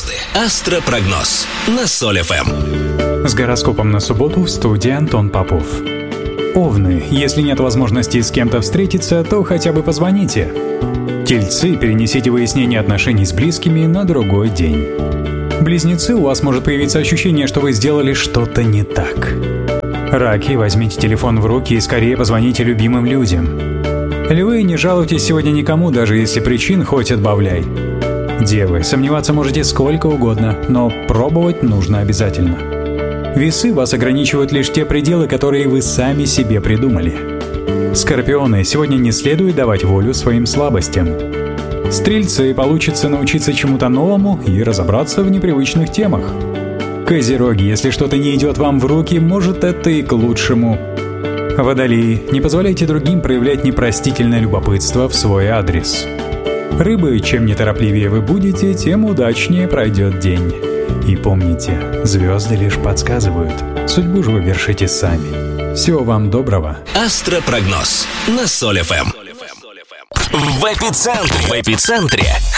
звезды. Астропрогноз на Соль ФМ. С гороскопом на субботу в студии Антон Попов. Овны, если нет возможности с кем-то встретиться, то хотя бы позвоните. Тельцы, перенесите выяснение отношений с близкими на другой день. Близнецы, у вас может появиться ощущение, что вы сделали что-то не так. Раки, возьмите телефон в руки и скорее позвоните любимым людям. Львы, не жалуйтесь сегодня никому, даже если причин хоть отбавляй. Девы, сомневаться можете сколько угодно, но пробовать нужно обязательно. Весы, вас ограничивают лишь те пределы, которые вы сами себе придумали. Скорпионы, сегодня не следует давать волю своим слабостям. Стрельцы, получится научиться чему-то новому и разобраться в непривычных темах. Козероги, если что-то не идет вам в руки, может, это и к лучшему. Водолеи, не позволяйте другим проявлять непростительное любопытство в свой адрес. Рыбы, чем неторопливее вы будете, тем удачнее пройдет день. И помните, звезды лишь подсказывают, судьбу же вы вершите сами. Всего вам доброго. Астропрогноз на Соль ФМ. В эпицентре